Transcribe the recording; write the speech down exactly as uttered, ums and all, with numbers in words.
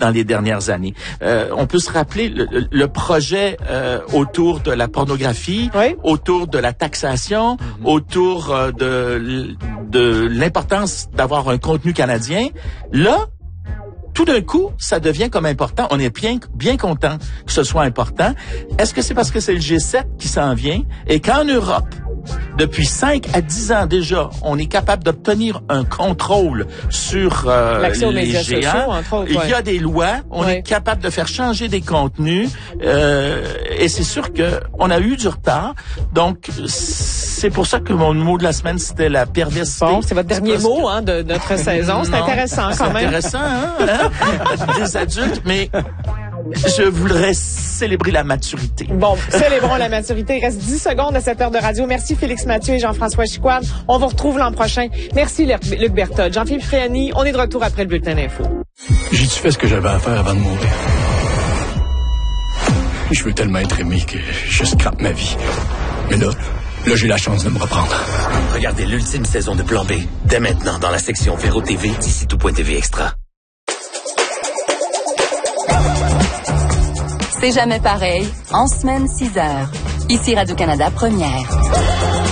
dans les dernières années. Euh, on peut se rappeler le, le projet euh, autour de la pornographie, oui. autour de la taxation, mm-hmm. autour euh, de, de l'importance d'avoir un contenu canadien. Là, tout d'un coup, ça devient comme important. On est bien, bien content que ce soit important. Est-ce que c'est parce que c'est le G sept qui s'en vient et qu'en Europe, depuis cinq à dix ans déjà, on est capable d'obtenir un contrôle sur euh, l'accès aux les médias géants. sociaux, entre autres, Il ouais. y a des lois, on ouais. est capable de faire changer des contenus euh, et c'est sûr que on a eu du retard. Donc c'est pour ça que mon mot de la semaine c'était la perversité. Bon, c'est votre dernier c'est mot que... hein, de, de notre saison. C'est intéressant quand même. C'est intéressant, hein, hein? Des adultes, mais je voudrais célébrer la maturité. Bon, célébrons la maturité. Il reste dix secondes à cette heure de radio. Merci Félix Mathieu et Jean-François Chicoine. On vous retrouve l'an prochain. Merci Luc Berthold. Jean-Philippe Fréani, on est de retour après le bulletin d'info. J'ai-tu fait ce que j'avais à faire avant de mourir? Je veux tellement être aimé que je scrape ma vie. Mais là, là j'ai la chance de me reprendre. Regardez l'ultime saison de Plan B, dès maintenant dans la section Véro T V d'ici tout point T V Extra. C'est jamais pareil, en semaine six heures. Ici Radio-Canada Première.